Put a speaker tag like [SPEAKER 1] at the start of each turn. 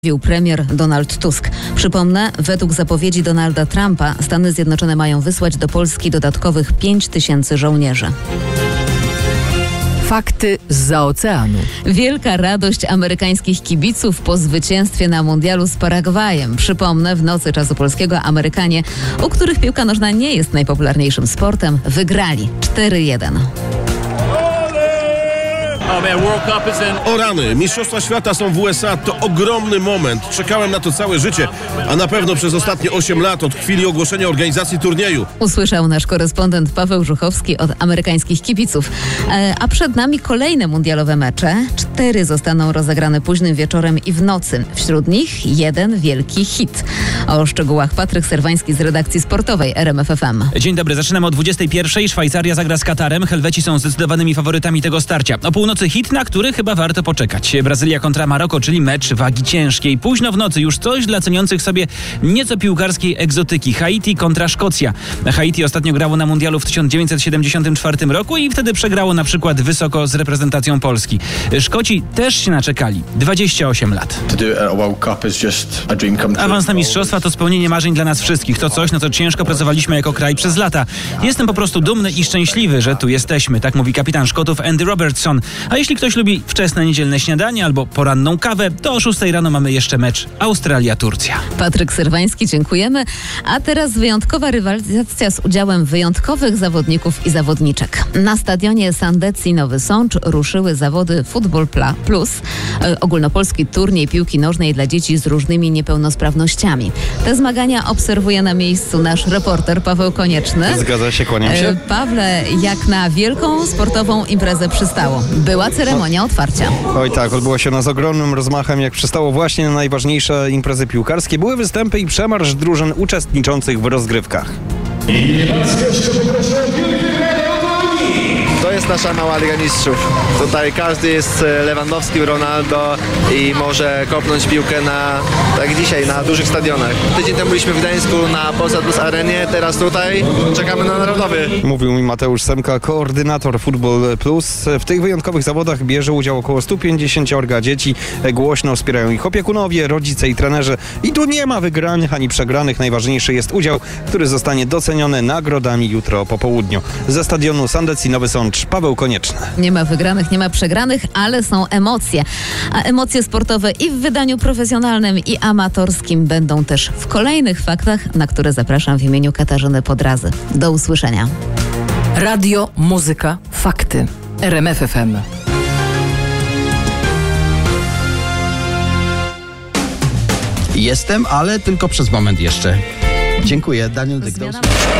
[SPEAKER 1] Mówił premier Donald Tusk. Przypomnę, według zapowiedzi Donalda Trumpa Stany Zjednoczone mają wysłać do Polski dodatkowych 5000 żołnierzy.
[SPEAKER 2] Fakty zza oceanu.
[SPEAKER 1] Wielka radość amerykańskich kibiców po zwycięstwie na mundialu z Paragwajem. Przypomnę, w nocy czasu polskiego Amerykanie, u których piłka nożna nie jest najpopularniejszym sportem, wygrali 4-1.
[SPEAKER 3] O rany, Mistrzostwa Świata są w USA, to ogromny moment. Czekałem na to całe życie, a na pewno przez ostatnie 8 lat od chwili ogłoszenia organizacji turnieju.
[SPEAKER 1] Usłyszał nasz korespondent Paweł Żuchowski od amerykańskich kibiców. A przed nami kolejne mundialowe mecze. 4 zostaną rozegrane późnym wieczorem i w nocy. Wśród nich jeden wielki hit. O szczegółach Patryk Serwański z redakcji sportowej RMF FM.
[SPEAKER 4] Dzień dobry, zaczynamy o 21:00. Szwajcaria zagra z Katarem. Helweci są zdecydowanymi faworytami tego starcia. O północy hit, na który chyba warto poczekać. Brazylia kontra Maroko, czyli mecz wagi ciężkiej. Późno w nocy już coś dla ceniących sobie nieco piłkarskiej egzotyki. Haiti kontra Szkocja. Haiti ostatnio grało na mundialu w 1974 roku i wtedy przegrało na przykład wysoko z reprezentacją Polski. Szkoci też się naczekali. 28 lat. Awans na mistrzostwa to spełnienie marzeń dla nas wszystkich. To coś, na co ciężko pracowaliśmy jako kraj przez lata. Jestem po prostu dumny i szczęśliwy, że tu jesteśmy. Tak mówi kapitan Szkotów Andy Robertson. A jeśli ktoś lubi wczesne niedzielne śniadanie albo poranną kawę, to o 6:00 rano mamy jeszcze mecz Australia-Turcja.
[SPEAKER 1] Patryk Serwański, dziękujemy. A teraz wyjątkowa rywalizacja z udziałem wyjątkowych zawodników i zawodniczek. Na stadionie Sandecji Nowy Sącz ruszyły zawody Football Plus, ogólnopolski turniej piłki nożnej dla dzieci z różnymi niepełnosprawnościami. Te zmagania obserwuje na miejscu nasz reporter Paweł Konieczny.
[SPEAKER 5] Zgadza się, kłaniam się.
[SPEAKER 1] Pawle, jak na wielką sportową imprezę przystało. Była ceremonia otwarcia.
[SPEAKER 5] Oj tak, odbyła się ona z ogromnym rozmachem, jak przystało właśnie na najważniejsze imprezy piłkarskie. Były występy i przemarsz drużyn uczestniczących w rozgrywkach.
[SPEAKER 6] To jest nasza mała Liga Mistrzów. Tutaj każdy jest Lewandowskim, Ronaldo i może kopnąć piłkę tak dzisiaj, na dużych stadionach. Tydzień temu byliśmy w Gdańsku na Polsat Plus Arenie, teraz tutaj czekamy na Narodowy.
[SPEAKER 5] Mówił mi Mateusz Semka, koordynator Football Plus. W tych wyjątkowych zawodach bierze udział około 150 dzieci. Głośno wspierają ich opiekunowie, rodzice i trenerzy. I tu nie ma wygranych ani przegranych. Najważniejszy jest udział, który zostanie doceniony nagrodami jutro po południu. Ze stadionu Sandecji Nowy Sącz, Paweł Konieczny.
[SPEAKER 1] Nie ma wygranych, nie ma przegranych, ale są emocje. A emocje sportowe i w wydaniu profesjonalnym, i amatorskim będą też w kolejnych faktach, na które zapraszam w imieniu Katarzyny Podrazy. Do usłyszenia.
[SPEAKER 2] Radio, muzyka, fakty. RMF FM.
[SPEAKER 7] Jestem, ale tylko przez moment jeszcze. Dziękuję. Daniel Dygdos.